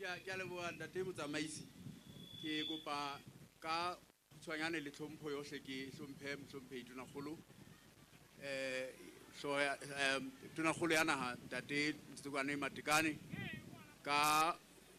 ke a leboha ntate motsamaisi ke kopa ka tshwanyane le tlhompho yohle ke hlomphe mohlomphedi Tonakgolo so Tonakgolo ya naha ntate Motsekwane Matekane ka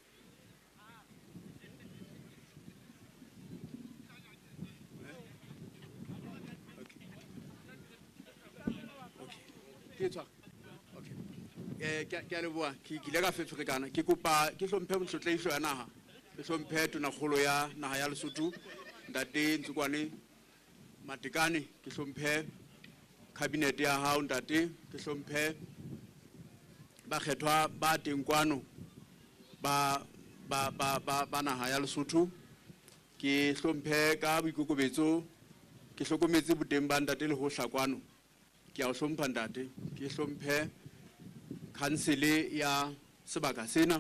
ke tswa okay ke a leboha ke ile ka fetshwekana ke kopa ke hlomphe mohlotleiso ya naha ke hlomphe Tonakgolo ya naha ya Lesotho ntate Motsekwane Matekane ke hlomphe cabinet ya hao ntate ke hlomphe ba kgethwa ba teng kwano ba naha ya Lesotho ke hlomphe ka boikokobetso ke hlokometse boteng ba ntate le ho hlakwano ke a o hlompha ntate ke hlomphe council ya sebaka sena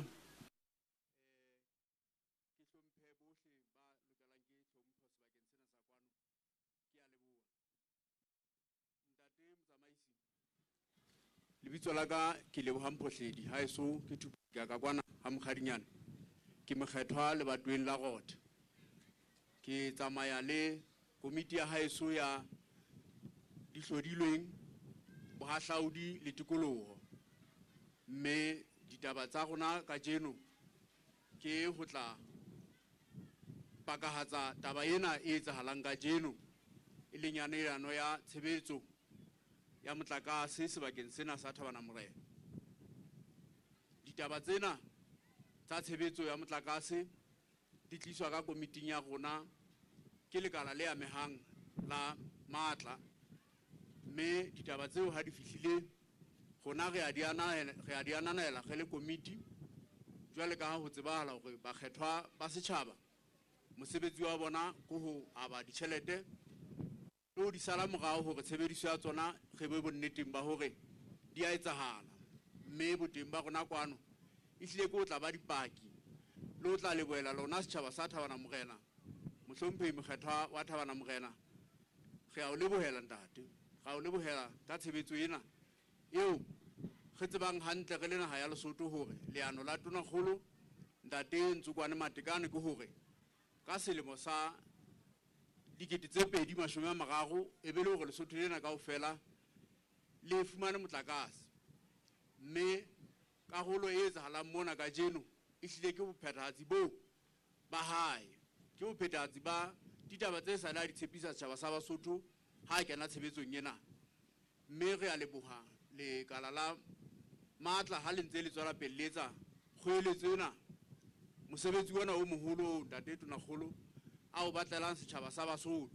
ke hlomphe bohle ba lokelang ke hlompho sebakeng sena sa kwano ke a leboha ntate motsamaisi lebitso la ka ke Leboha Mphohledi ha eso ke thupa ka kwana ha Mokgadinyana ke mokgethwa lebatoweng la Rota ke tsamaya le komiti ya haeso ya dihlodilweng bohahlaudi le tikoloho mme ditaba tsa rona ka jeno ke ho tla pakahatsa taba ena e etsahalang ka jeno e leng yanelano ya tshebetso ya motlakase sebakeng sena sa Thabanamorena. Ditaba tsena tsa tshebetso ya motlakase di tliswa ka komiting ya rona ke lekala le amehang la matla mme ditaba tseo ha di fihlile rona re a di ananela re le komiti jwale ka ho tsebahala hore ba kgethwa ba setjhaba mosebetsi wa bona ko ho aba ditjhelete le ho di sala morao hore tshebediso ya tsona re be bonneteng ba hore di a etsahala mme boteng ba rona kwano ehlile ko tla ba dipaki le ho tla leboela lona setjhaba sa Thabanamorena mohlomphehi mokgethwa wa Thabanamorena re a o lebohela ntate ra o lebohela ka tshebetso ena eo re tsebang hantle re le naha ya Lesotho hore leano la Tonakgolo ntate Motsekwane Matekane ke hore ka selemo sa 2030 e be le hore Lesotho lena kaofela le fumane motlakase mme karolo e etsahalang mona ka jeno ehlile ke bophethahatsi bo ba hae ke bophethahatsi ba ditaba tse sa la di tshepisa setjhaba sa Basotho ha kena tshebetsong ena mme re a leboha le kala la matla ha le ntse le tswela pele letsa kgoeletso ena mosebetsi ona o moholo ntate Tonakgolo a o batlelang setjhaba sa Basotho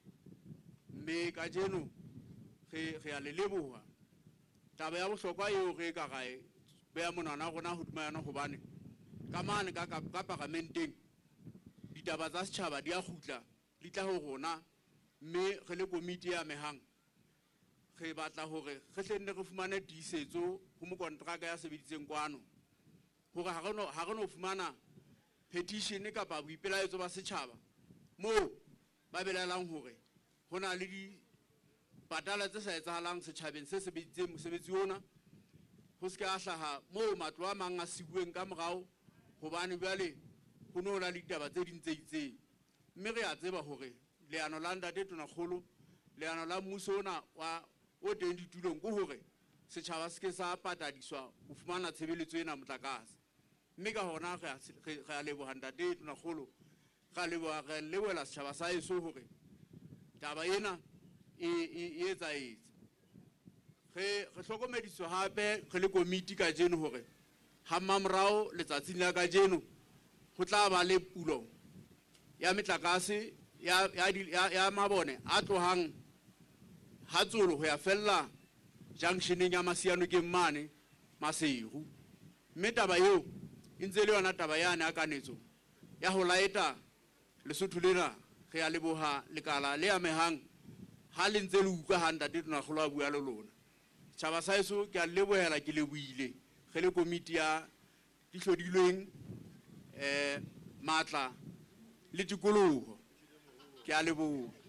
mme ka jeno re a le leboha taba ya bohlokwa eo re ka gae beya monwana rona hodima yana hobane ka mane ka parlamenteng ditaba tsa setjhaba di a khutla di tla ho rona mme re le komiti ya mehang re batla hore re hlenne re fumane tiisetso ho mokontraka ya sebeditseng kwano hore ha re no fumana petition kapa boipelaetso ba setjhaba moo ba belaelang hore hona le di patala tse sa etsahalang setjhabeng se sebeditseng mosebetsi ona ho se ka hlaha moo matlo a mang a sibueng ka morao hobane jwale ho no la le ditaba tse ding tse itseng mme re a tseba hore leano la ntate Tonakgolo leano la mmuso ona wa o teng ditulong go hore setjhaba se ke sa patadiswa ho fumana tshebeletso ena motlakase mme ka hona re a leboha ntate Tonakgolo re lebohela setjhaba sa heso hore taba ena e etsaetse re hlokomediswa hape re le komiti ka jeno hore ha mmamorao letsatsing la ka jeno ho tla ba le pulo ya metlakase ya mabone a tlohang Hatsolo ho ya fella junctioneng ya Masiano ke mane Maseru mme taba eo e ntse le yona taba yane a kanetso ya ho laeta Lesotho lena re a leboha lekala le amehang ha le ntse le utlwa ha ntate Tonakgolo a bua le lona tjhaba sa heso ke a lebohela ke lebohile re le komiti ya dihlodilweng matla le tikoloho ke a leboha.